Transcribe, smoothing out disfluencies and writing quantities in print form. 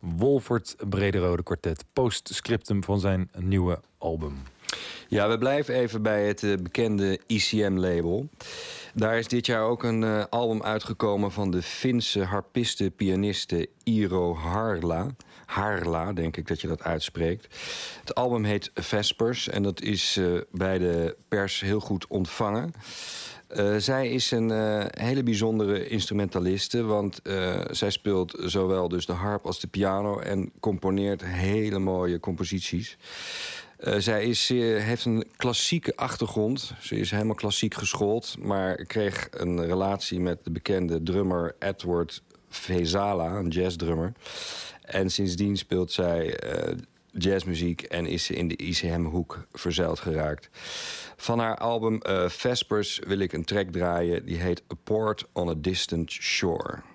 Wolfert Brederode Quartet, postscriptum van zijn nieuwe album. Ja, we blijven even bij het bekende ICM-label. Daar is dit jaar ook een album uitgekomen van de Finse harpiste-pianiste Iiro Harla. Harla, denk ik dat je dat uitspreekt. Het album heet Vespers en dat is bij de pers heel goed ontvangen. Zij is een hele bijzondere instrumentaliste, want zij speelt zowel dus de harp als de piano en componeert hele mooie composities. Zij heeft een klassieke achtergrond. Ze is helemaal klassiek geschoold, maar kreeg een relatie met de bekende drummer Edward Vezala, een jazzdrummer. En sindsdien speelt zij jazzmuziek en is ze in de ICM-hoek verzeild geraakt. Van haar album Vespers wil ik een track draaien, die heet A Port on a Distant Shore.